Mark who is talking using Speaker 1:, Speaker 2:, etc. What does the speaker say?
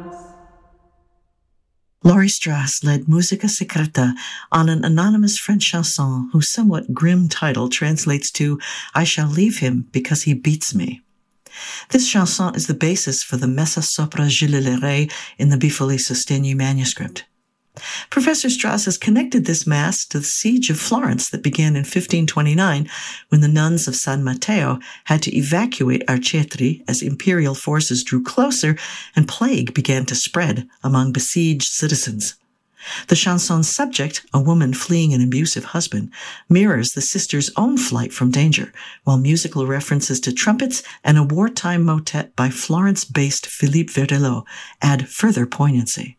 Speaker 1: Laurie Strauss led Musica Secreta on an anonymous French chanson whose somewhat grim title translates to I Shall Leave Him Because He Beats Me. This chanson is the basis for the Messa sopra Gilles Leray in the Bifoli Sostegni manuscript. Professor Strauss has connected this mass to the siege of Florence that began in 1529 when the nuns of San Matteo had to evacuate Arcetri as imperial forces drew closer and plague began to spread among besieged citizens. The chanson's subject, a woman fleeing an abusive husband, mirrors the sisters' own flight from danger, while musical references to trumpets and a wartime motet by Florence-based Philippe Verdelot add further poignancy.